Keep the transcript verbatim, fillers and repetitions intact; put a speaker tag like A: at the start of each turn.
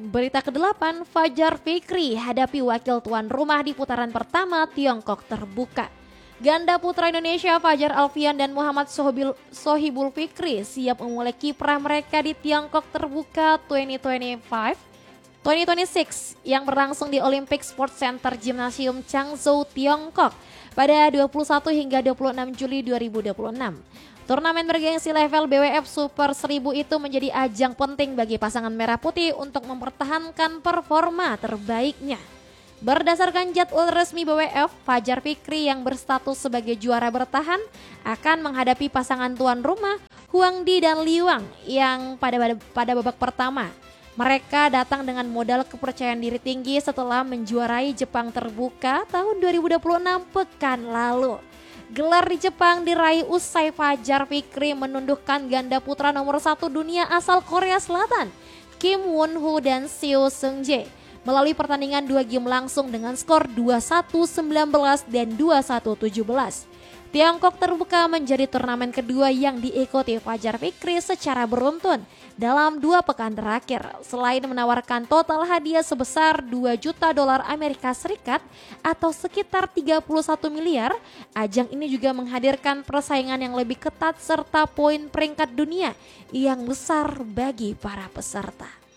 A: Berita kedelapan, Fajar Fikri hadapi wakil tuan rumah di putaran pertama Tiongkok terbuka. Ganda putra Indonesia Fajar Alfian dan Muhammad Sohibil, Sohibul Fikri siap memulai kiprah mereka di Tiongkok terbuka dua ribu dua puluh lima dua ribu dua puluh enam yang berlangsung di Olympic Sports Center Gymnasium Changzhou, Tiongkok pada dua puluh satu hingga dua puluh enam Juli dua ribu dua puluh enam. Turnamen bergengsi level B W F Super seribu itu menjadi ajang penting bagi pasangan merah putih untuk mempertahankan performa terbaiknya. Berdasarkan jadwal resmi B W F, Fajar Fikri yang berstatus sebagai juara bertahan akan menghadapi pasangan tuan rumah Huang Di dan Liwang yang pada pada babak pertama. Mereka datang dengan modal kepercayaan diri tinggi setelah menjuarai Jepang terbuka tahun dua ribu dua puluh enam pekan lalu. Gelar di Jepang diraih usai Fajar Fikri menundukkan ganda putra nomor satu dunia asal Korea Selatan, Kim Won-ho dan Seo Seung-jae, melalui pertandingan dua game langsung dengan skor dua satu sembilan belas dan dua satu tujuh belas. Tiongkok terbuka menjadi turnamen kedua yang diikuti Fajar Fikri secara beruntun dalam dua pekan terakhir. Selain menawarkan total hadiah sebesar dua juta dolar Amerika Serikat atau sekitar tiga puluh satu miliar, ajang ini juga menghadirkan persaingan yang lebih ketat serta poin peringkat dunia yang besar bagi para peserta.